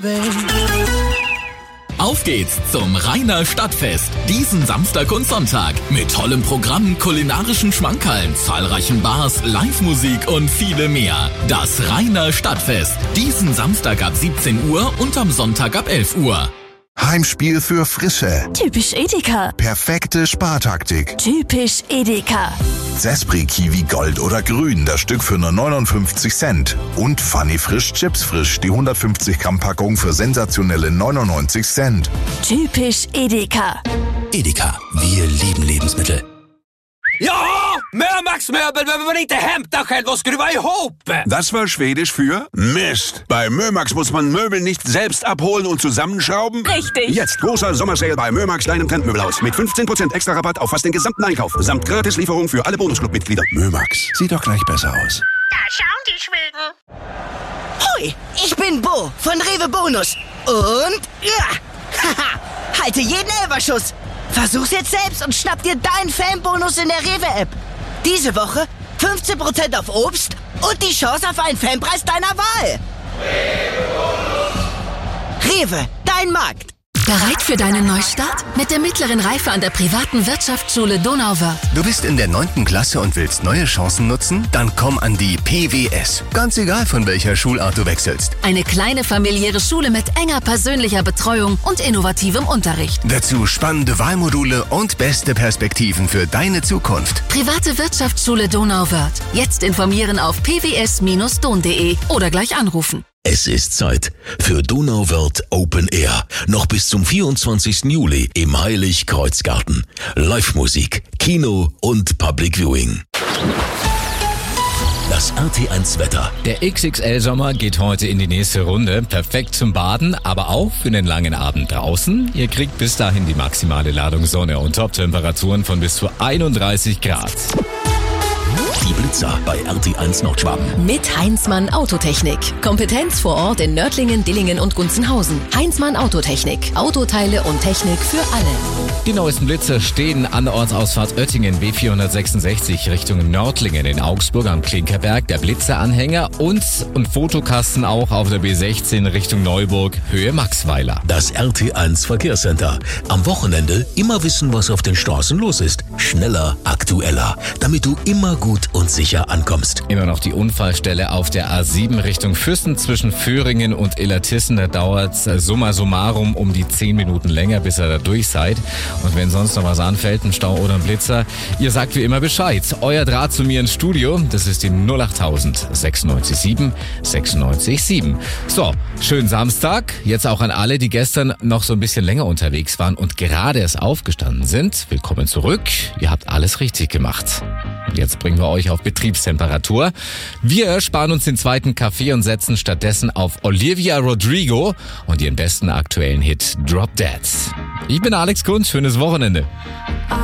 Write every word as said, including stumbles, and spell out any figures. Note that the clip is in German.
Auf geht's zum Rheiner Stadtfest. Diesen Samstag und Sonntag. Mit tollem Programm, kulinarischen Schmankerln, zahlreichen Bars, Live-Musik und viele mehr. Das Rheiner Stadtfest. Diesen Samstag ab siebzehn Uhr und am Sonntag ab elf Uhr. Heimspiel für Frische. Typisch Edeka. Perfekte Spartaktik. Typisch Edeka. Sespri Kiwi Gold oder Grün, das Stück für nur neunundfünfzig Cent. Und Funny Frisch Chips Frisch, die hundertfünfzig Gramm Packung für sensationelle neunundneunzig Cent. Typisch Edeka. Edeka, wir lieben Lebensmittel. Ja, Mömax Möbel, wenn man inte hämtar själv och skruva ihop. Das war Schwedisch für Mist. Bei Mömax muss man Möbel nicht selbst abholen und zusammenschrauben. Richtig. Jetzt großer Sommersale bei Mömax Kleinem Trendmöbelhaus mit fünfzehn Prozent extra Rabatt auf fast den gesamten Einkauf. Samt Gratislieferung für alle Bonusclub-Mitglieder. Mömax, sieht doch gleich besser aus. Da schauen die Schweden. Hoi, ich bin Bo von Rewe Bonus. Und ja, haha, halte jeden Elberschuss. Versuch's jetzt selbst und schnapp dir deinen Fanbonus in der Rewe-App. Diese Woche fünfzehn Prozent auf Obst und die Chance auf einen Fanpreis deiner Wahl. Rewe, dein Markt. Bereit für deinen Neustart? Mit der mittleren Reife an der privaten Wirtschaftsschule Donauwörth. Du bist in der neunten Klasse und willst neue Chancen nutzen? Dann komm an die P W S. Ganz egal, von welcher Schulart du wechselst. Eine kleine familiäre Schule mit enger persönlicher Betreuung und innovativem Unterricht. Dazu spannende Wahlmodule und beste Perspektiven für deine Zukunft. Private Wirtschaftsschule Donauwörth. Jetzt informieren auf p w s Bindestrich don punkt de oder gleich anrufen. Es ist Zeit für Donauwörth Open Air. Noch bis zum vierundzwanzigsten Juli im Heilig-Kreuz-Garten. Live-Musik, Kino und Public Viewing. Das R T eins Wetter. Der X X L-Sommer geht heute in die nächste Runde. Perfekt zum Baden, aber auch für den langen Abend draußen. Ihr kriegt bis dahin die maximale Ladung Sonne und Top-Temperaturen von bis zu einunddreißig Grad. Die Blitzer bei R T eins Nordschwaben. Mit Heinzmann Autotechnik. Kompetenz vor Ort in Nördlingen, Dillingen und Gunzenhausen. Heinzmann Autotechnik. Autoteile und Technik für alle. Die neuesten Blitzer stehen an der Ortsausfahrt Oettingen B vierhundertsechsundsechzig Richtung Nördlingen in Augsburg am Klinkerberg. Der Blitzeranhänger und ein Fotokasten auch auf der B sechzehn Richtung Neuburg, Höhe Maxweiler. Das R T eins Verkehrscenter. Am Wochenende immer wissen, was auf den Straßen los ist. Schneller, aktueller. Damit du immer gut und sicher ankommst. Immer noch die Unfallstelle auf der A sieben Richtung Füssen zwischen Föhringen und Illertissen. Da dauert es summa summarum um die zehn Minuten länger, bis ihr da durch seid. Und wenn sonst noch was anfällt, ein Stau oder ein Blitzer, ihr sagt wie immer Bescheid. Euer Draht zu mir ins Studio, das ist die null achttausend sechsundneunzig sieben sechsundneunzig sieben. So, schönen Samstag. Jetzt auch an alle, die gestern noch so ein bisschen länger unterwegs waren und gerade erst aufgestanden sind. Willkommen zurück. Ihr habt alles richtig gemacht. Und jetzt bringen wir euch auf Betriebstemperatur. Wir sparen uns den zweiten Kaffee und setzen stattdessen auf Olivia Rodrigo und ihren besten aktuellen Hit Drop Dead. Ich bin Alex Kunz, schönes Wochenende.